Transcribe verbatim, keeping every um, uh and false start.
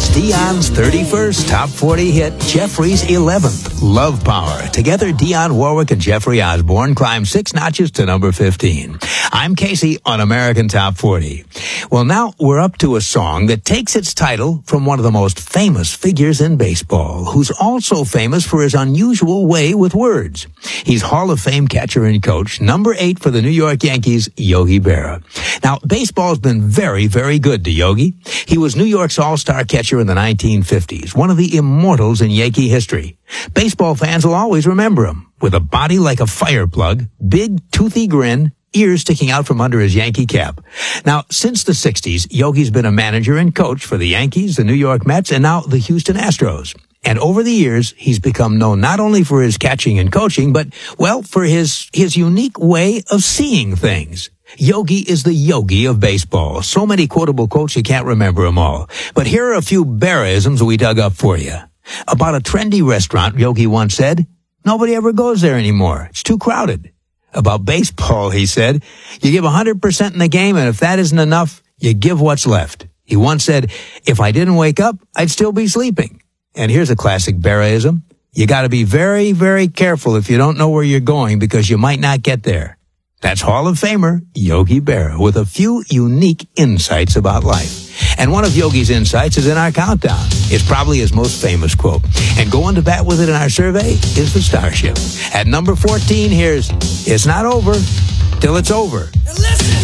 Dion's thirty-first Top forty hit, Jeffrey's eleventh, Love Power. Together, Dionne Warwick and Jeffrey Osborne climb six notches to number fifteen. I'm Casey on American Top forty. Well, now we're up to a song that takes its title from one of the most famous figures in baseball, who's also famous for his unusual way with words. He's Hall of Fame catcher and coach, number eight for the New York Yankees, Yogi Berra. Now, baseball's been very, very good to Yogi. He was New York's all-star catcher in the nineteen fifties, one of the immortals in Yankee history. Baseball fans will always remember him, with a body like a fire plug, big, toothy grin, ears sticking out from under his Yankee cap. Now, since the sixties, Yogi's been a manager and coach for the Yankees, the New York Mets, and now the Houston Astros. And over the years, he's become known not only for his catching and coaching, but, well, for his, his unique way of seeing things. Yogi is the Yogi of baseball. So many quotable quotes you can't remember them all. But here are a few Berra-isms we dug up for you. About a trendy restaurant, Yogi once said, "Nobody ever goes there anymore. It's too crowded." About baseball, he said, "You give one hundred percent in the game, and if that isn't enough, you give what's left." He once said, "If I didn't wake up, I'd still be sleeping." And here's a classic Berra-ism. "You gotta be very, very careful if you don't know where you're going, because you might not get there." That's Hall of Famer Yogi Berra with a few unique insights about life. And one of Yogi's insights is in our countdown. It's probably his most famous quote. And going to bat with it in our survey is the Starship. At number fourteen, here's "It's not over till it's over."